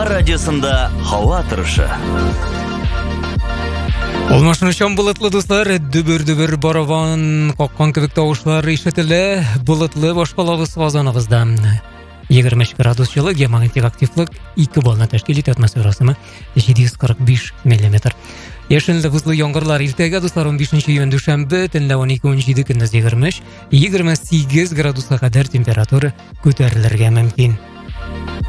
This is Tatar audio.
Ана радиосында һава торышы. Olmasın üçün bulutlu dostlar, dübür baravan, qoqqan kebek tavuşlar işitildi. Bulutlu boşqalağız vazanımızda. 23 gradus жылы, геомагнитик активлік 2 бална тәшкил итә атмосферасына 745 мм. Яшенлі вузлы яңгырлар иртәгә дуслар 15 июнь дүшәмбе, төнлә 12-17 көндез 28 градуска кадәр температура күтәрелергә мөмкин.